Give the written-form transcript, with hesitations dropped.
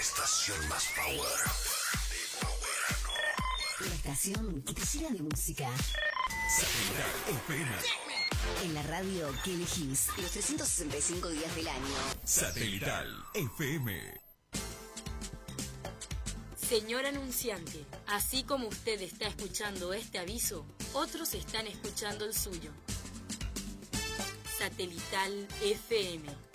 estación más power. La estación que te llena de música. Satelital FM. En la radio que elegís los 365 días del año. Satelital FM. Señor anunciante, así como usted está escuchando este aviso, otros están escuchando el suyo. Satelital FM.